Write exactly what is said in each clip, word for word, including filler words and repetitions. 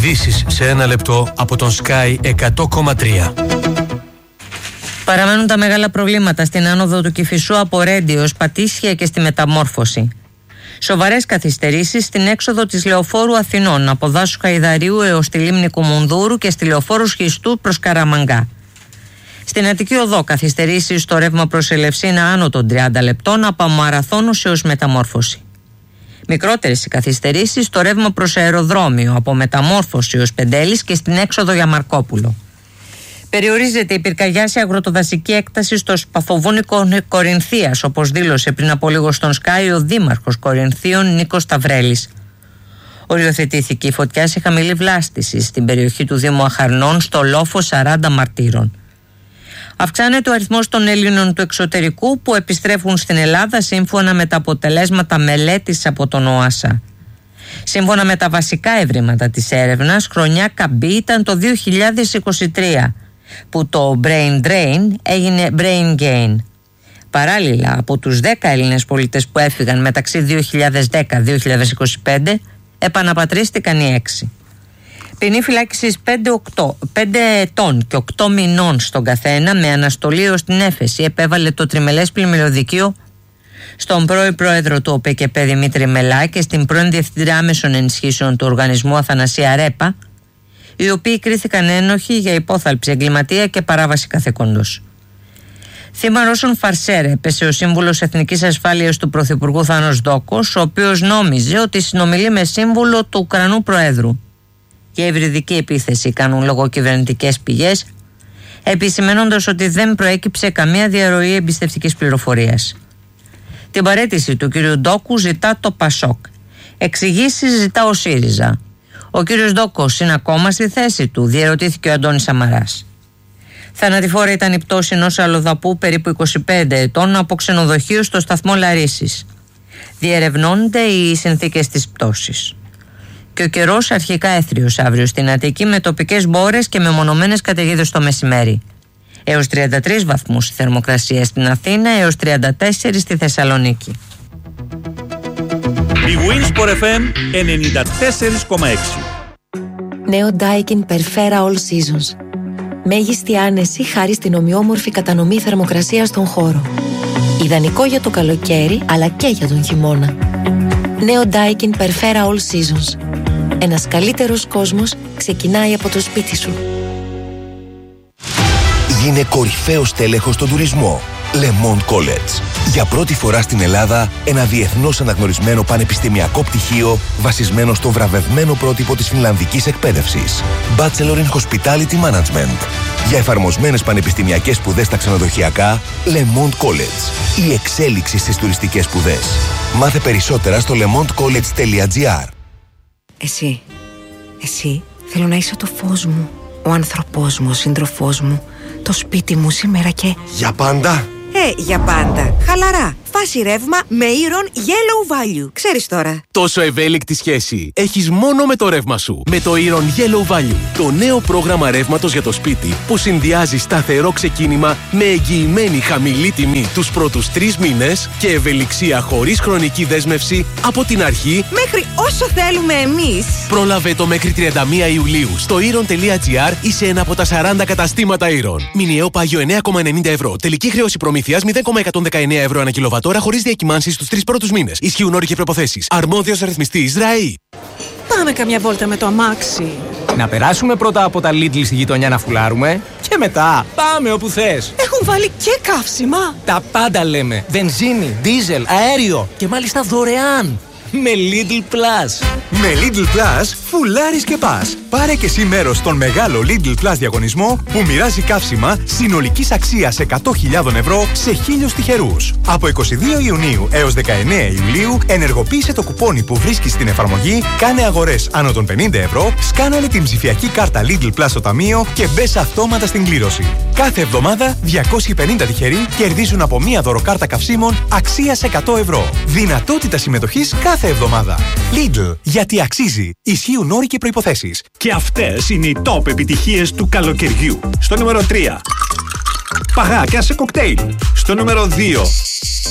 Ειδήσεις σε ένα λεπτό από τον Sky εκατό κόμμα τρία. Παραμένουν τα μεγάλα προβλήματα στην άνοδο του Κηφισού από Ρέντι ως Πατήσια και στη Μεταμόρφωση. Σοβαρές καθυστερήσεις στην έξοδο της Λεωφόρου Αθηνών από δάσου Χαϊδαρίου έως τη λίμνη Κουμουνδούρου και στη Λεωφόρου Σχιστού προς Καραμαγκά. Στην Αττική Οδό καθυστερήσεις στο ρεύμα προς Ελευσίνα άνω των τριάντα λεπτών από Μαραθώνους έως Μεταμόρφωση. Μικρότερες οι καθυστερήσεις στο ρεύμα προς αεροδρόμιο από Μεταμόρφωση έως Πεντέλης και στην έξοδο για Μαρκόπουλο. Περιορίζεται η πυρκαγιά σε αγροτοδασική έκταση στο σπαθοβούνι Κορινθίας, όπως δήλωσε πριν από λίγο στον Sky ο δήμαρχος Κορινθίων Νίκος Σταυρέλης. Οριοθετήθηκε η φωτιά σε χαμηλή βλάστηση στην περιοχή του Δήμου Αχαρνών στο λόφο σαράντα μαρτύρων. Αυξάνεται ο αριθμός των Έλληνων του εξωτερικού που επιστρέφουν στην Ελλάδα σύμφωνα με τα αποτελέσματα μελέτης από τον ΟΑΣΑ. Σύμφωνα με τα βασικά ευρήματα της έρευνας, χρονιά καμπή ήταν το δύο χιλιάδες είκοσι τρία, που το brain drain έγινε brain gain. Παράλληλα, από τους δέκα Έλληνες πολίτες που έφυγαν μεταξύ δύο χιλιάδες δέκα με δύο χιλιάδες είκοσι πέντε, επαναπατρίστηκαν οι έξι. Ποινή φυλάκισης πέντε ετών και οκτώ μηνών στον καθένα με αναστολή ως την έφεση επέβαλε το τριμελές πλημμυροδικείο στον πρώην πρόεδρο του ΟΠΕΚΕΠΕ Δημήτρη Μελά και στην πρώην διευθύντρια άμεσων ενισχύσεων του οργανισμού Αθανασία Ρέπα, οι οποίοι κρίθηκαν ένοχοι για υπόθαλψη εγκληματία και παράβαση καθηκόντος. Θύμα Ρώσων φαρσέρ έπεσε ο σύμβουλος Εθνικής Ασφάλειας του Πρωθυπουργού Θάνος Δόκος, ο οποίος νόμιζε ότι συνομιλεί με σύμβουλο του Ουκρανού Προέδρου. Για υβριδική επίθεση κάνουν λόγο κυβερνητικές πηγές, επισημαίνοντας ότι δεν προέκυψε καμία διαρροή εμπιστευτικής πληροφορίας. Την παραίτηση του κ. Ντόκου ζητά το Πασόκ. Εξηγήσεις ζητά ο ΣΥΡΙΖΑ. Ο κ. Ντόκος είναι ακόμα στη θέση του, διερωτήθηκε ο Αντώνης Σαμαράς. Θανατηφόρα ήταν η πτώση ενός αλλοδαπού περίπου είκοσι πέντε ετών από ξενοδοχείο στο σταθμό Λαρίσης. Διερευνώνται οι συνθήκες της πτώσης. Και ο καιρός αρχικά έθριος αύριο στην Αττική με τοπικές μπόρες και μεμονωμένες καταιγίδες το μεσημέρι. Έως τριάντα τρεις βαθμούς η θερμοκρασία στην Αθήνα, έως τριάντα τέσσερα στη Θεσσαλονίκη. Η Winsport εφ εμ ενενήντα τέσσερα κόμμα έξι. Νέο Daikin Perfera All Seasons. Μέγιστη άνεση χάρη στην ομοιόμορφη κατανομή θερμοκρασίας στον χώρο. Ιδανικό για το καλοκαίρι αλλά και για τον χειμώνα. Νέο Daikin Perfera All Seasons. Ένας καλύτερος κόσμος ξεκινάει από το σπίτι σου. Γίνε κορυφαίος τέλεχος στον τουρισμό. Le Monde College. Για πρώτη φορά στην Ελλάδα, ένα διεθνώς αναγνωρισμένο πανεπιστημιακό πτυχίο βασισμένο στο βραβευμένο πρότυπο της φινλανδικής εκπαίδευσης. Bachelor in Hospitality Management. Για εφαρμοσμένες πανεπιστημιακές σπουδές στα ξενοδοχειακά, Le Monde College. Η εξέλιξη στις τουριστικές σπουδές. Μάθε περισσότερα στο lemondecollege τελεία gr. Εσύ, εσύ θέλω να είσαι το φως μου, ο άνθρωπός μου, ο σύντροφός μου, το σπίτι μου σήμερα και... Για πάντα! Ε, για πάντα. Χαλαρά. Φάση ρεύμα με Iron Yellow Value. Ξέρεις τώρα. Τόσο ευέλικτη σχέση έχεις μόνο με το ρεύμα σου. Με το Iron Yellow Value. Το νέο πρόγραμμα ρεύματος για το σπίτι που συνδυάζει σταθερό ξεκίνημα με εγγυημένη χαμηλή τιμή τους πρώτους τρεις μήνες και ευελιξία χωρίς χρονική δέσμευση από την αρχή μέχρι όσο θέλουμε εμείς. Πρόλαβε το μέχρι τριάντα μία Ιουλίου στο iron τελεία gr ή σε ένα από τα σαράντα καταστήματα Iron. Μηνιαίο πάγιο εννέα κόμμα ενενήντα ευρώ. Τελική χρέωση προμήθειας μηδέν κόμμα εκατόν δεκαεννέα ευρώ ανά κιλοβατόρα χωρίς διακυμάνσεις στους τρεις πρώτους μήνες. Ισχύουν όροι και προϋποθέσεις. Αρμόδιος ρυθμιστής ΡΑΗ. Πάμε καμιά βόλτα με το αμάξι. Να περάσουμε πρώτα από τα Lidl στη γειτονιά να φουλάρουμε και μετά πάμε όπου θες. Έχουν βάλει και καύσιμα. Τα πάντα λέμε. Βενζίνη, δίζελ, αέριο και μάλιστα δωρεάν. Με Lidl Plus. Με Lidl Plus φουλάρεις και πας. Πάρε και εσύ μέρος στον μεγάλο Lidl Plus διαγωνισμό που μοιράζει καύσιμα συνολικής αξίας εκατό χιλιάδες ευρώ σε χίλιους τυχερούς. Από είκοσι δύο Ιουνίου έως δεκαεννέα Ιουλίου ενεργοποίησε το κουπόνι που βρίσκεις στην εφαρμογή, κάνε αγορές άνω των πενήντα ευρώ, σκάναλε την ψηφιακή κάρτα Lidl Plus στο ταμείο και μπες αυτόματα στην κλήρωση. Κάθε εβδομάδα διακόσιοι πενήντα τυχεροί κερδίζουν από μία δωροκάρτα καυσίμων αξίας εκατό ευρώ. Δυνατότητα συμμετοχής κάθε εβδομάδα. Lidl, γιατί αξίζει. Ισχύουν όροι και προϋποθέσεις. Και αυτές είναι οι top επιτυχίες του καλοκαιριού. Στο νούμερο τρία. Παγάκια σε κοκτέιλ. Στο νούμερο δύο.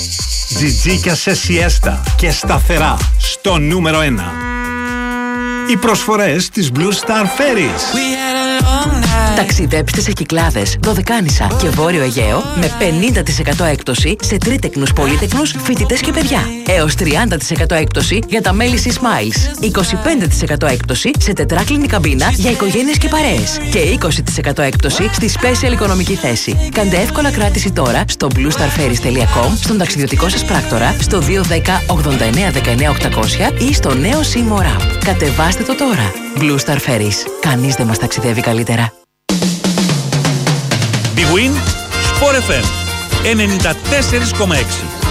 Τζιτζίκια σε σιέστα και σταθερά. Στο νούμερο ένα. Οι προσφορές της Blue Star Ferries. Ταξιδέψτε σε Κυκλάδες, Δωδεκάνησα και Βόρειο Αιγαίο με πενήντα τοις εκατό έκπτωση σε τρίτεκνους, πολύτεκνους, φοιτητές και παιδιά. Έως τριάντα τοις εκατό έκπτωση για τα μέλη της Smiles. είκοσι πέντε τοις εκατό έκπτωση σε τετράκλινη καμπίνα για οικογένειες και παρέες. Και είκοσι τοις εκατό έκπτωση στη Special οικονομική θέση. Κάντε εύκολα κράτηση τώρα στο blue star ferries τελεία com, στον ταξιδιωτικό σας πράκτορα, στο δύο δέκα ογδόντα εννέα δεκαεννέα οκτακόσια ή στο νέο Seymour App. Κατεβάστε το τώρα. Blue Star Ferries. Κανείς δεν μας ταξιδεύει καλύτερα. Big Win, Sport εφ εμ ενενήντα τέσσερα κόμμα έξι.